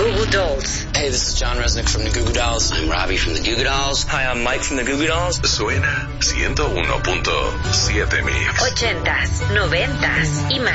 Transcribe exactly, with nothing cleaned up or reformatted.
Goo Goo Dolls. Hey, this is John Resnick from the Goo Goo Dolls. I'm Robbie from the Goo Goo Dolls. Hi, I'm Mike from the Goo Goo Dolls. Suena ciento uno punto siete Mix. Ochentas, noventas y más.